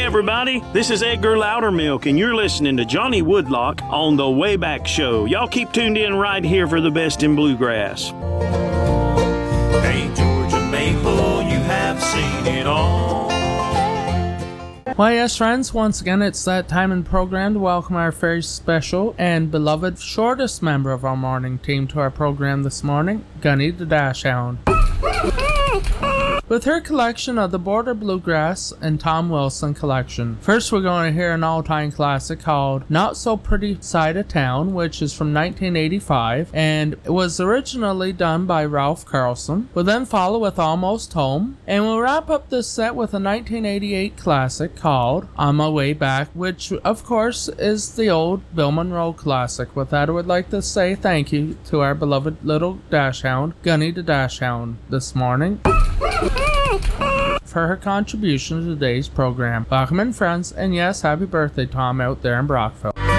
everybody, this is Edgar Loudermilk, and you're listening to Johnny Woodlock on The Wayback Show. Y'all keep tuned in right here for the best in bluegrass. Hey, Georgia Maple, you have seen it all. Why, yes, friends, once again, it's that time in the program to welcome our very special and beloved shortest member of our morning team to our program this morning, Gunny the Dashhound. With her collection of the Border Bluegrass and Tom Wilson collection. First, we're going to hear an all-time classic called Not So Pretty Side of Town, which is from 1985, and it was originally done by Ralph Carlson. We'll then follow with Almost Home, and we'll wrap up this set with a 1988 classic called On My Way Back, which, of course, is the old Bill Monroe classic. With that, I would like to say thank you to our beloved little Dashhound, Gunny the Dashhound, this morning for her contribution to today's program. Welcome in, friends, and yes, happy birthday, Tom, out there in Brockville.